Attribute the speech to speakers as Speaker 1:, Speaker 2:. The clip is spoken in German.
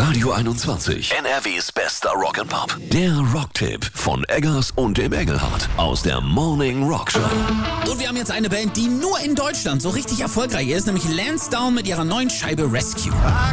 Speaker 1: Radio 21, NRWs bester Rock'n'Pop. Der Rocktipp von Eggers und dem Engelhardt aus der Morning Rock Show.
Speaker 2: Und wir haben jetzt eine Band, die nur in Deutschland so richtig erfolgreich ist, nämlich Lansdowne mit ihrer neuen Scheibe Rescue.